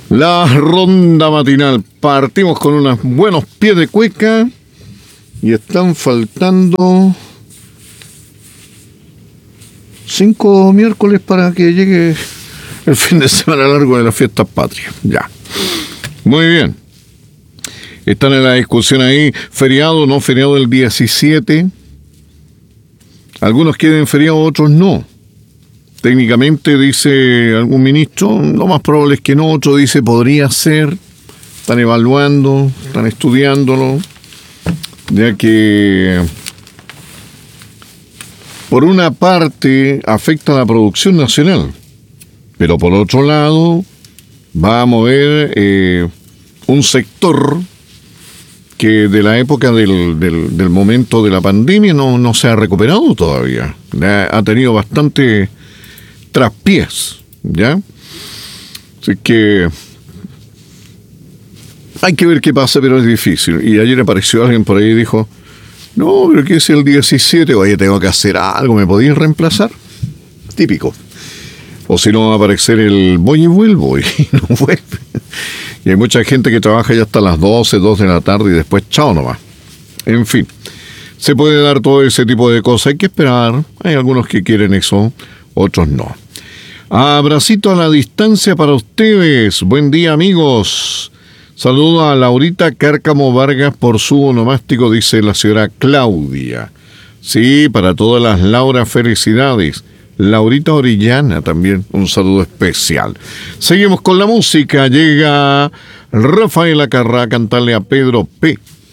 La ronda matinal. Partimos con unos buenos pies de cueca y están faltando 5 miércoles para que llegue el fin de semana largo de las fiestas patrias. Ya. Muy bien. Están en la discusión ahí, feriado o no feriado el 17. Algunos quieren feriado, otros no. Técnicamente, dice algún ministro, lo más probable es que no, otro dice podría ser. Están evaluando, están estudiándolo, ya que por una parte afecta a la producción nacional, pero por otro lado va a mover un sector que de la época del momento de la pandemia no se ha recuperado todavía. Ha tenido bastante traspiés, ¿ya? Así que hay que ver qué pasa, pero es difícil. Y ayer apareció alguien por ahí y dijo, no, pero ¿qué es el 17? Oye, tengo que hacer algo, ¿me podéis reemplazar? Típico. O si no va a aparecer el voy y vuelvo, y no vuelve. Y hay mucha gente que trabaja ya hasta las 2 de la tarde y después chao nomás. En fin, se puede dar todo ese tipo de cosas. Hay que esperar. Hay algunos que quieren eso, otros no. Abracito a la distancia para ustedes. Buen día, amigos. Saludo a Laurita Cárcamo Vargas por su onomástico, dice la señora Claudia. Sí, para todas las Laura, felicidades. Laurita Orellana también, un saludo especial. Seguimos con la música. Llega Rafael Acarrá a cantarle a Pedro P.